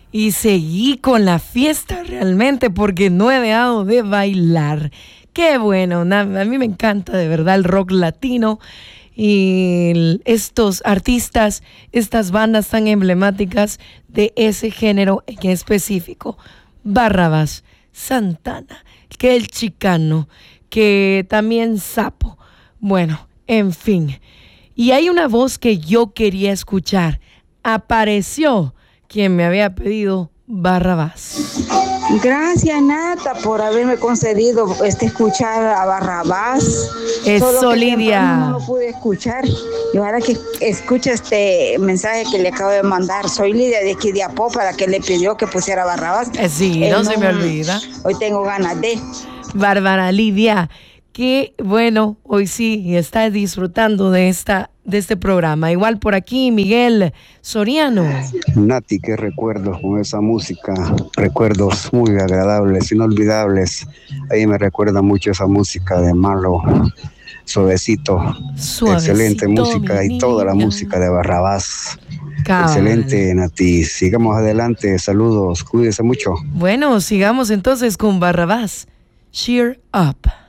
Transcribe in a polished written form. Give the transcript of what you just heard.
y seguí con la fiesta realmente porque no he dejado de bailar. Qué bueno, a mí me encanta de verdad el rock latino y estos artistas, estas bandas tan emblemáticas de ese género en específico. Barrabás, Santana, que el Chicano, que también Sapo. Bueno, en fin. Y hay una voz que yo quería escuchar. Apareció quien me había pedido Barrabás. Gracias, Nata, por haberme concedido escuchar a Barrabás. Eso, Lidia. No lo pude escuchar. Y ahora que escucha este mensaje que le acabo de mandar, soy Lidia de aquí de Apópala, que le pidió que pusiera Barrabás. Sí, no se me olvida. Hoy tengo ganas de. Bárbara Lidia, que bueno, hoy sí está disfrutando de este programa. Igual por aquí, Miguel Soriano. Nati, qué recuerdos con esa música, recuerdos muy agradables, inolvidables. Ahí me recuerda mucho esa música de Marlo, Suavecito. Excelente música y toda la música de Barrabás. Cabal. Excelente, Nati. Sigamos adelante. Saludos. Cuídese mucho. Bueno, sigamos entonces con Barrabás. Cheer up.